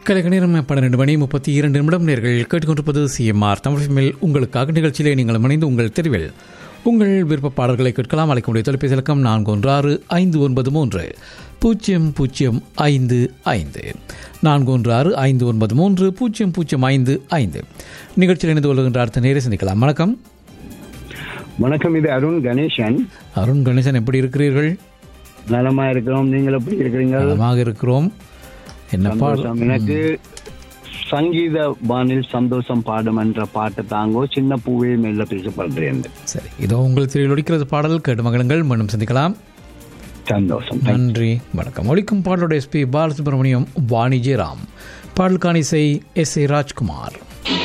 கலைக நேரம் 12:32 நேர்கள் கேட்டுக்கொண்டிருப்பது சிஎம்ஆர் தமிழ் உங்களுக்காக நிகழ்ச்சியிலே நீங்கள் இணைந்து உங்கள் தெருவில் உங்கள் விருப்ப பாடல்களை கேட்கலாம். அழைக்கக்கூடிய தொலைபேசி இலக்கம் 4165900555 4165900555. நிகழ்ச்சியில் இணைந்து கொள்கின்ற அடுத்த நேரை சந்திக்கலாம். வணக்கம். வணக்கம், இது அருண் கணேசன். அருண் கணேசன், எப்படி இருக்கிறீர்கள்? நலமா இருக்கிறோம். நீங்கள் எப்படி இருக்கிறீங்க? நலமாக இருக்கிறோம். என்ன பாடம்? எனக்கு சங்கீத வானில் சந்தோஷம் பாடும் என்ற பாட்டு தாங்கோ, சின்ன பூவே மெல்ல பேசப்படுறேன். சரி, இதோ உங்கள் திரையில் ஒலிக்கிறது பாடல். கேட்டு மகளுங்கள். மீண்டும் சந்திக்கலாம். சந்தோஷம். நன்றி, வணக்கம். ஒலிக்கும் பாடலோட எஸ்பி பாலசுப்ரமணியம், வாணி ஜெயராம். பாடலுக்கான இசை எஸ் ஏ ராஜ்குமார்.